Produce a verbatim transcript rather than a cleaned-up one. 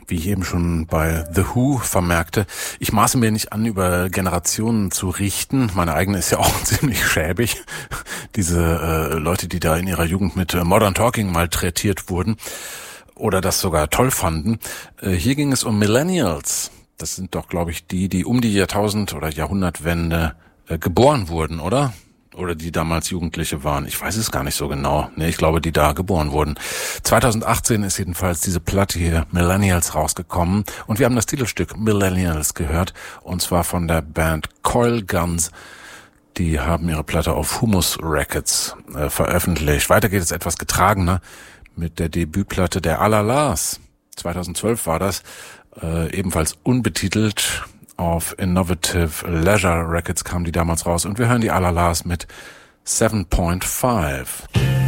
Wie ich eben schon bei The Who vermerkte, ich maße mir nicht an, über Generationen zu richten. Meine eigene ist ja auch ziemlich schäbig. Diese äh, Leute, die da in ihrer Jugend mit äh, Modern Talking malträtiert wurden oder das sogar toll fanden. Äh, hier ging es um Millennials. Das sind doch, glaube ich, die, die um die Jahrtausend- oder Jahrhundertwende äh, geboren wurden, oder? Oder die damals Jugendliche waren. Ich weiß es gar nicht so genau. Nee, ich glaube, die da geboren wurden. zwanzig achtzehn ist jedenfalls diese Platte hier, Millennials, rausgekommen. Und wir haben das Titelstück Millennials gehört. Und zwar von der Band Coil Guns. Die haben ihre Platte auf Humus Records äh, veröffentlicht. Weiter geht es etwas getragener mit der Debütplatte der Alalas. zweitausendzwölf war das. Äh, ebenfalls unbetitelt. Auf Innovative Leisure Records kam die damals raus und wir hören die Alalas mit seven point five.